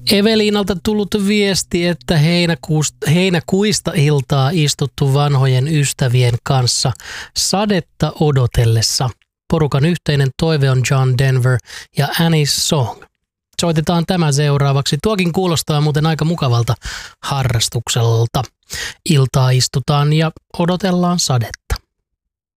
Eveliinalta tullut viesti, että heinäkuista iltaa istuttu vanhojen ystävien kanssa sadetta odotellessa. Porukan yhteinen toive on John Denver ja Annie's Song. Soitetaan tämä seuraavaksi. Tuokin kuulostaa muuten aika mukavalta harrastukselta. Iltaa istutaan ja odotellaan sadetta.